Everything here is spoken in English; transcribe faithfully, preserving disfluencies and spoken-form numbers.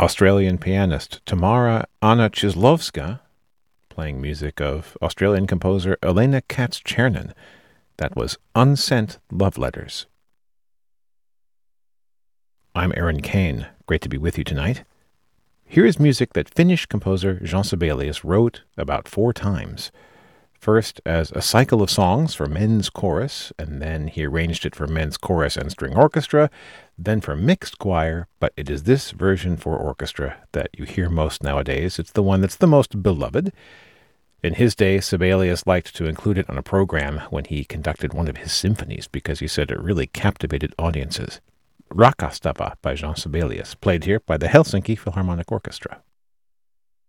Australian pianist Tamara Anna Chislovska, playing music of Australian composer Elena Katz-Chernin. That was Unsent Love Letters. I'm Aaron Kane. Great to be with you tonight. Here is music that Finnish composer Jean Sibelius wrote about four times. First as a cycle of songs for men's chorus, and then he arranged it for men's chorus and string orchestra, then for mixed choir, but it is this version for orchestra that you hear most nowadays. It's the one that's the most beloved. In his day, Sibelius liked to include it on a program when he conducted one of his symphonies because he said it really captivated audiences. Rakastava by Jean Sibelius, played here by the Helsinki Philharmonic Orchestra.